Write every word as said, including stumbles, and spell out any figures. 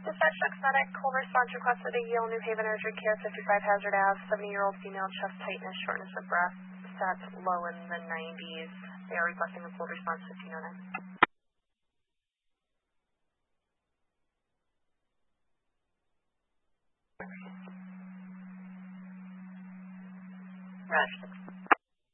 Dispatch Exotic, cold response requested a Yale New Haven urgent care, fifty-five Hazard Ave, seventy-year-old female, chest tightness, shortness of breath, stats low in the nineties. They are requesting a cold response fifteen oh nine. Roger.